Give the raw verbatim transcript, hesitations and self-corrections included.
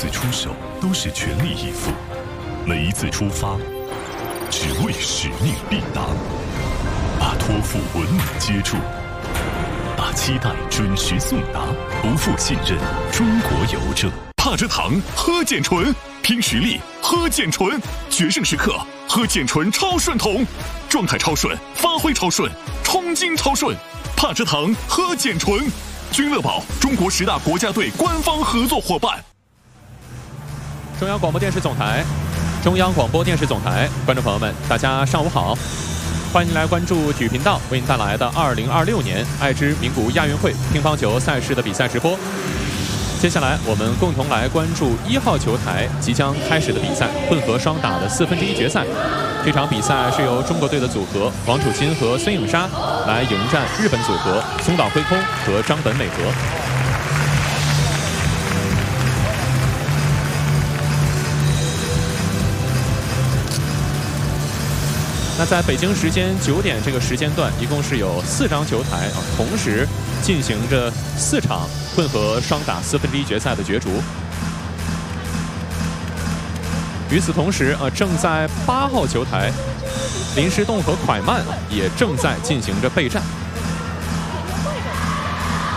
次出手都是全力以赴，每一次出发只为使命必达，把托付稳稳接住，把期待准时送达，不负信任。中国邮政。 帕芝堂喝健醇，拼实力喝健醇，决胜时刻喝健醇超顺桶，状态超顺，发挥超顺，冲劲超顺。帕芝堂喝健醇，君乐宝中国十大国家队官方合作伙伴。 中央广播电视总台，中央广播电视总台，观众朋友们，大家上午好，欢迎来关注体育频道为您带来的二零二六年爱知名古屋亚运会乒乓球赛事的比赛直播。接下来我们共同来关注一号球台即将开始的比赛，混合双打的四分之一决赛。这场比赛是由中国队的组合王楚钦和孙颖莎来迎战日本组合松岛辉空和张本美和。那在北京时间九点这个时间段，一共是有四张球台啊，同时进行着四场混合双打四分之一决赛的角逐。与此同时啊，正在八号球台，林诗栋和蒯曼也正在进行着备战。